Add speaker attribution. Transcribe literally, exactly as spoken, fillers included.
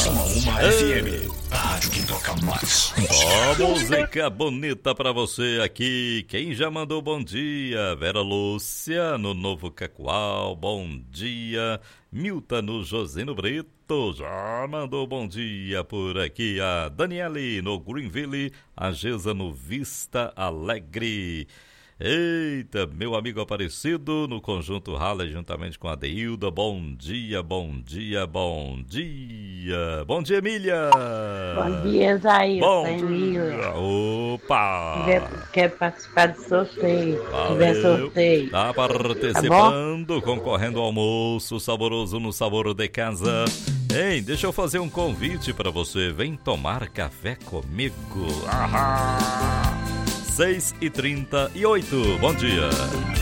Speaker 1: Uma F M, a rádio que toca mais.
Speaker 2: Ó, música bonita pra você aqui. Quem já mandou bom dia? Vera Lúcia, no Novo Cacoal, bom dia. Milton no Josino Brito, já mandou bom dia por aqui. A Daniele no Greenville, a Geza no Vista Alegre. Eita, meu amigo Aparecido no Conjunto Halle, juntamente com a Deilda. Bom dia, bom dia, bom dia. Bom dia, Emília.
Speaker 3: Bom dia, Zair.
Speaker 2: Bom
Speaker 3: Emília.
Speaker 2: dia. Opa.
Speaker 3: Quer, quer participar do sorteio? Se tiver sorteio.
Speaker 2: Tá participando, tá concorrendo ao almoço saboroso no Sabor de Casa. Ei, deixa eu fazer um convite para você. Vem tomar café comigo. Ahá. seis e trinta e oito. Bom dia.